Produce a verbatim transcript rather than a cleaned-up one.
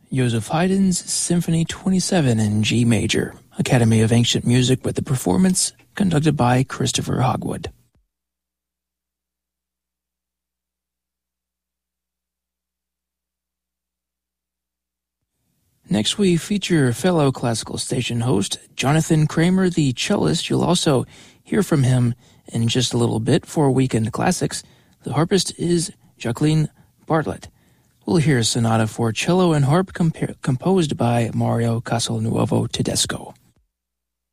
Joseph Haydn's Symphony twenty-seven in G major, Academy of Ancient Music with the performance conducted by Christopher Hogwood. Next we feature fellow classical station host Jonathan Kramer, the cellist. You'll also hear from him in just a little bit for Weekend Classics. The harpist is Jacqueline Bartlett. We'll hear a sonata for cello and harp comp- composed by Mario Castelnuovo Tedesco.